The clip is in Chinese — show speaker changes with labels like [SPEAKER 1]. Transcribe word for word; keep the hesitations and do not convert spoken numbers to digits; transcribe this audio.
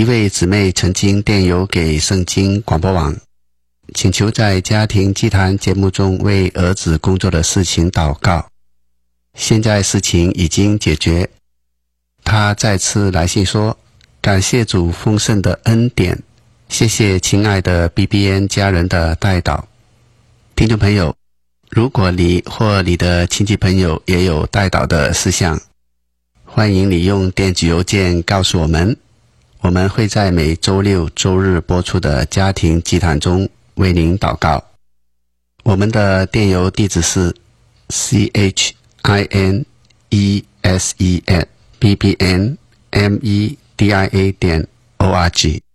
[SPEAKER 1] 一位姊妹曾经电邮给圣经广播网，请求在家庭祭坛节目中为儿子工作的事情祷告。现在事情已经解决。他再次来信说，感谢主丰盛的恩典，谢谢亲爱的 B B N 家人的代祷。听众朋友，如果你或你的亲戚朋友也有代祷的事项，欢迎你用电子邮件告诉我们，我们会在每周六周日播出的家庭祭坛中为您祷告。我们的电邮地址是 c h i n e s e at b b n media 点 org。